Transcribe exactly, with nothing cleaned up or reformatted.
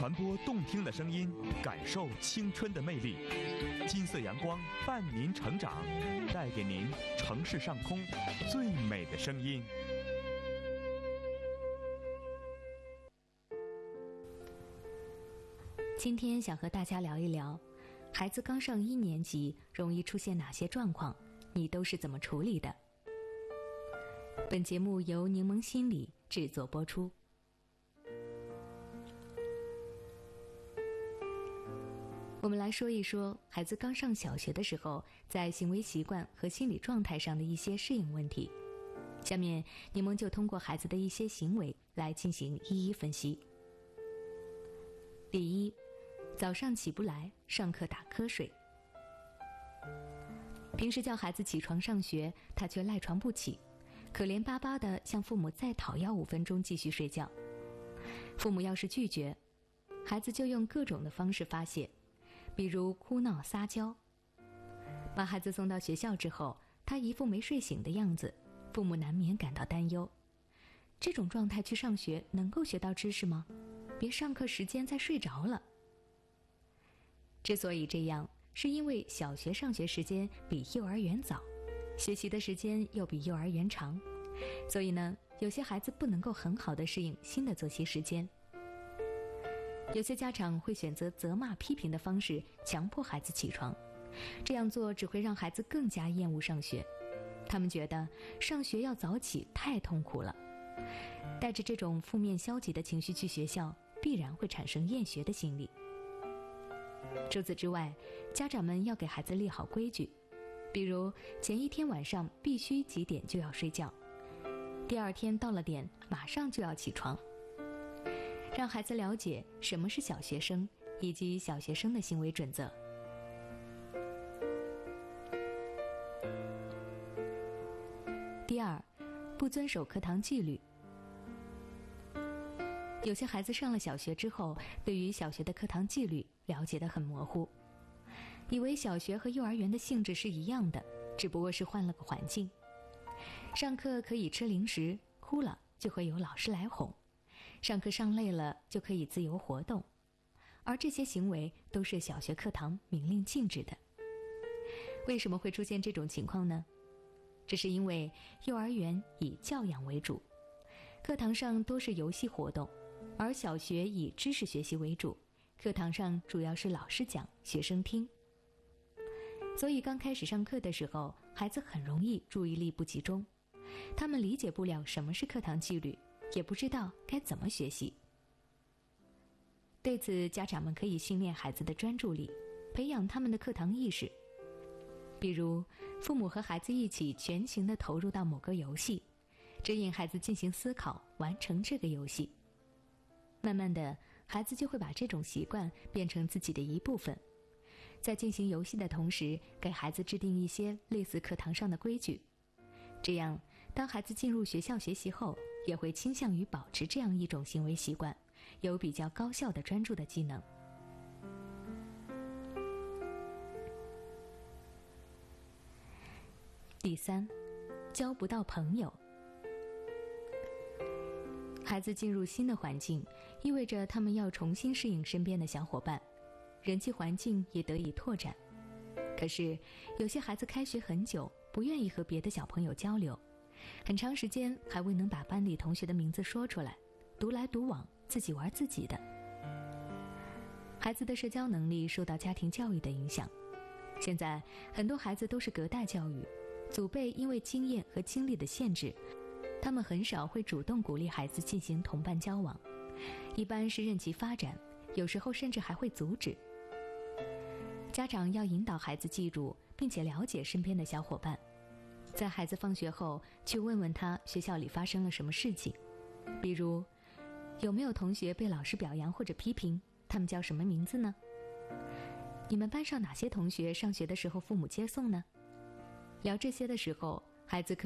传播动听的声音，感受青春的魅力。金色阳光伴您成长，带给您城市上空最美的声音。 今天想和大家聊一聊，孩子刚上一年级容易出现哪些状况，你都是怎么处理的？本节目由柠檬心理制作播出。我们来说一说孩子刚上小学的时候，在行为习惯和心理状态上的一些适应问题。下面柠檬就通过孩子的一些行为来进行一一分析。第一，早上起不来，上课打瞌睡。平时叫孩子起床上学，他却赖床不起，可怜巴巴地向父母再讨要五分钟继续睡觉。父母要是拒绝，孩子就用各种的方式发泄，比如哭闹撒娇。把孩子送到学校之后，他一副没睡醒的样子，父母难免感到担忧。这种状态去上学能够学到知识吗？别上课时间再睡着了。之所以这样，是因为小学上学时间比幼儿园早，学习的时间又比幼儿园长，所以呢，有些孩子不能够很好地适应新的作息时间。有些家长会选择责骂批评的方式强迫孩子起床，这样做只会让孩子更加厌恶上学。他们觉得上学要早起太痛苦了，带着这种负面消极的情绪去学校，必然会产生厌学的心理。除此之外，家长们要给孩子立好规矩，比如前一天晚上必须几点就要睡觉，第二天到了点马上就要起床，让孩子了解什么是小学生以及小学生的行为准则。第二，不遵守课堂纪律。有些孩子上了小学之后，对于小学的课堂纪律了解得很模糊，以为小学和幼儿园的性质是一样的，只不过是换了个环境。上课可以吃零食，哭了就会有老师来哄，上课上累了就可以自由活动，而这些行为都是小学课堂明令禁止的。为什么会出现这种情况呢？这是因为幼儿园以教养为主，课堂上多是游戏活动，而小学以知识学习为主，课堂上主要是老师讲，学生听。所以刚开始上课的时候，孩子很容易注意力不集中，他们理解不了什么是课堂纪律，也不知道该怎么学习。对此，家长们可以训练孩子的专注力，培养他们的课堂意识。比如，父母和孩子一起全情地投入到某个游戏，指引孩子进行思考，完成这个游戏。慢慢的，孩子就会把这种习惯变成自己的一部分。在进行游戏的同时，给孩子制定一些类似课堂上的规矩。这样，当孩子进入学校学习后，也会倾向于保持这样一种行为习惯，有比较高效的专注的技能。第三，交不到朋友。孩子进入新的环境，意味着他们要重新适应身边的小伙伴，人际环境也得以拓展。可是，有些孩子开学很久，不愿意和别的小朋友交流，很长时间还未能把班里同学的名字说出来，独来独往，自己玩自己的。孩子的社交能力受到家庭教育的影响。现在，很多孩子都是隔代教育，祖辈因为经验和精力的限制，他们很少会主动鼓励孩子进行同伴交往，一般是任其发展，有时候甚至还会阻止。家长要引导孩子记住并且了解身边的小伙伴，在孩子放学后去问问他学校里发生了什么事情，比如有没有同学被老师表扬或者批评，他们叫什么名字呢？你们班上哪些同学上学的时候父母接送呢？聊这些的时候，孩子可以